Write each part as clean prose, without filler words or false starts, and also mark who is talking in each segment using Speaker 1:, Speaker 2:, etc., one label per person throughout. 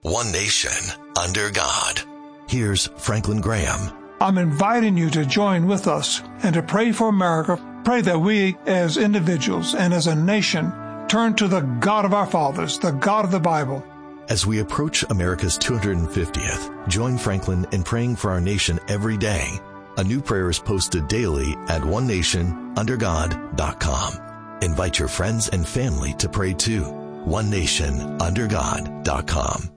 Speaker 1: one nation, under God. Here's Franklin Graham.
Speaker 2: I'm inviting you to join with us and to pray for America. Pray that we as individuals and as a nation turn to the God of our fathers, the God of the Bible.
Speaker 1: As we approach America's 250th, join Franklin in praying for our nation every day. A new prayer is posted daily at onenationundergod.com. Invite your friends and family to pray too. onenationundergod.com.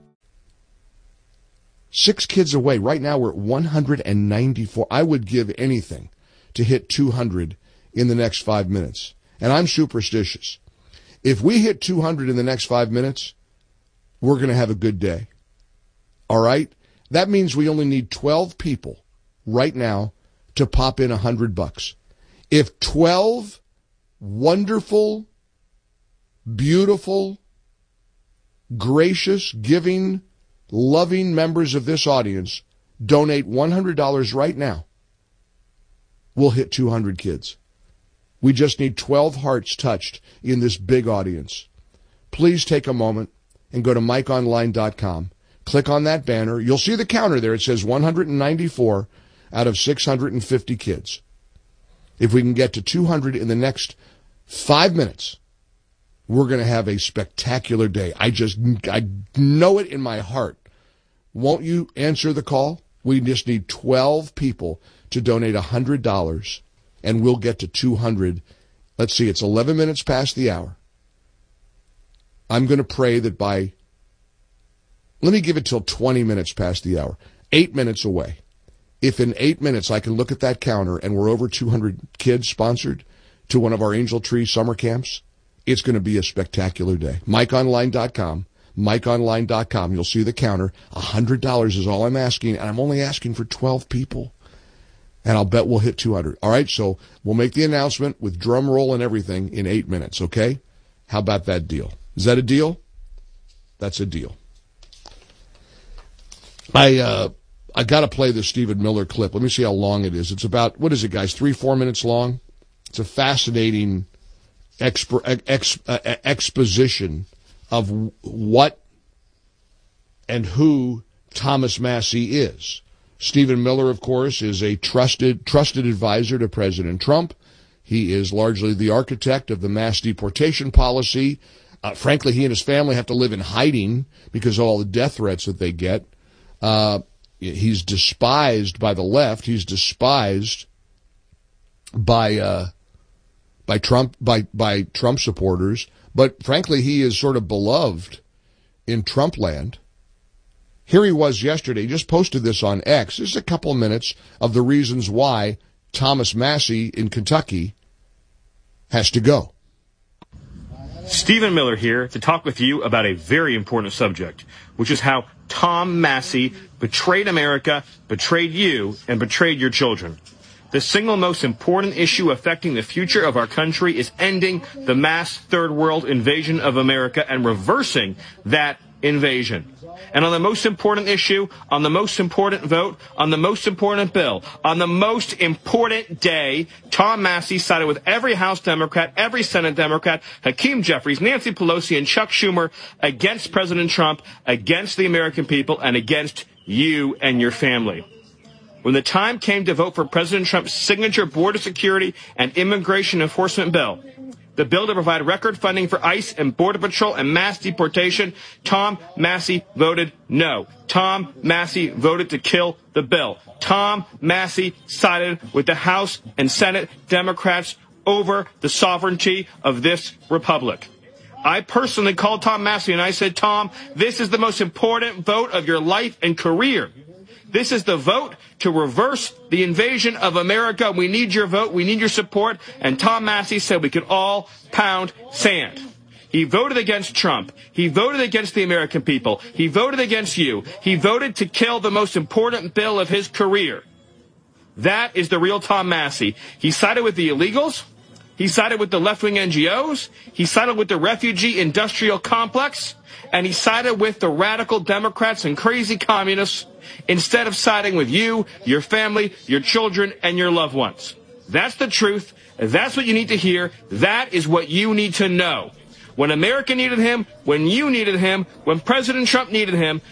Speaker 3: 6 kids away. Right now we're at 194. I would give anything to hit 200 in the next 5 minutes. And I'm superstitious. If we hit 200 in the next 5 minutes, we're going to have a good day. All right? That means we only need 12 people right now to pop in $100. If 12 wonderful, beautiful, gracious, giving, loving members of this audience donate $100 right now, we'll hit 200 kids. We just need 12 hearts touched in this big audience. Please take a moment and go to MikeOnline.com. Click on that banner. You'll see the counter there. It says 194 out of 650 kids. If we can get to 200 in the next 5 minutes, we're going to have a spectacular day. I know it in my heart. Won't you answer the call? We just need 12 people to donate $100, and we'll get to 200. Let's see, it's 11 minutes past the hour. I'm going to pray that let me give it till 20 minutes past the hour, 8 minutes away. If in 8 minutes I can look at that counter and we're over 200 kids sponsored to one of our Angel Tree summer camps, it's going to be a spectacular day. MikeOnline.com, MikeOnline.com. You'll see the counter. $100 is all I'm asking, and I'm only asking for 12 people. And I'll bet we'll hit 200. All right, so we'll make the announcement with drum roll and everything in 8 minutes, okay? How about that deal? Is that a deal? That's a deal. I got to play the Stephen Miller clip. Let me see how long it is. It's about, what is it, guys, 3-4 minutes long? It's a fascinating exposition of what and who Thomas Massie is. Stephen Miller, of course, is a trusted advisor to President Trump. He is largely the architect of the mass deportation policy. Frankly, he and his family have to live in hiding because of all the death threats that they get. He's despised by the left. He's despised by Trump supporters. But frankly, he is sort of beloved in Trump land. Here he was yesterday. He just posted this on X. Just a couple of minutes of the reasons why Thomas Massie in Kentucky has to go.
Speaker 4: Stephen Miller here to talk with you about a very important subject, which is how Tom Massie betrayed America, betrayed you, and betrayed your children. The single most important issue affecting the future of our country is ending the mass third world invasion of America and reversing that invasion. And on the most important issue, on the most important vote, on the most important bill, on the most important day, Tom Massie sided with every House Democrat, every Senate Democrat, Hakeem Jeffries, Nancy Pelosi, and Chuck Schumer against President Trump, against the American people, and against you and your family. When the time came to vote for President Trump's signature border security and immigration enforcement bill, the bill to provide record funding for ICE and Border Patrol and mass deportation, Tom Massie voted no. Tom Massie voted to kill the bill. Tom Massie sided with the House and Senate Democrats over the sovereignty of this republic. I personally called Tom Massie and I said, Tom, this is the most important vote of your life and career. This is the vote to reverse the invasion of America. We need your vote. We need your support. And Tom Massie said we could all pound sand. He voted against Trump. He voted against the American people. He voted against you. He voted to kill the most important bill of his career. That is the real Tom Massie. He sided with the illegals. He sided with the left-wing NGOs. He sided with the refugee industrial complex. And he sided with the radical Democrats and crazy communists instead of siding with you, your family, your children, and your loved ones. That's the truth. That's what you need to hear. That is what you need to know. When America needed him, when you needed him, when President Trump needed him,